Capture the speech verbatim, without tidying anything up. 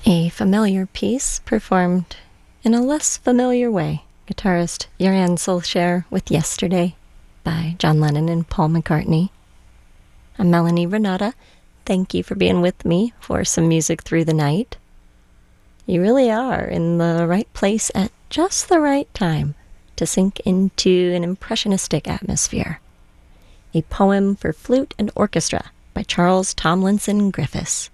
A familiar piece performed in a less familiar way. Guitarist Joran Solskjaer with Yesterday by John Lennon and Paul McCartney. I'm Melanie Renata. Thank you for being with me for some music through the night. You really are in the right place at just the right time to sink into an impressionistic atmosphere. A poem for flute and orchestra by Charles Tomlinson Griffiths.